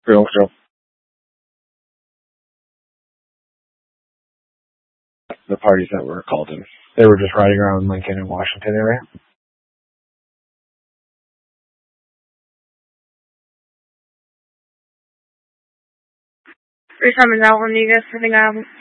So the parties that were called in, they were just riding around Lincoln and Washington area. Is that when you guys setting up